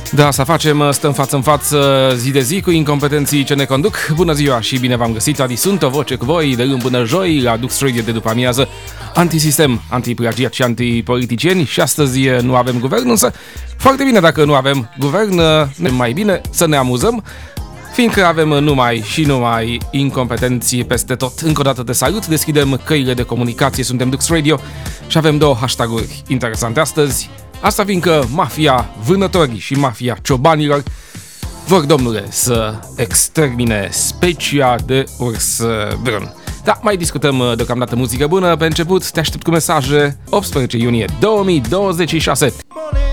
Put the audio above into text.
Da, asta facem, stăm față în față zi de zi cu incompetenții ce ne conduc. Bună ziua și bine v-am găsit, Adi sunt, o voce cu voi de luni până joi la Dux Radio de după amiază. Antisistem, antiplagiat și antipoliticieni și astăzi nu avem guvern, însă foarte bine dacă nu avem guvern, mai bine să ne amuzăm, fiindcă avem numai incompetenți peste tot. Încă o dată te salut, deschidem căile de comunicație, suntem Dux Radio și avem două hashtag-uri interesante astăzi. Asta fiindcă mafia vânătorii și mafia ciobanilor vor, domnule, să extermine specia de urs brun. Da, mai discutăm deocamdată muzică bună. Pe început te aștept cu mesaje. 18 iunie 2026.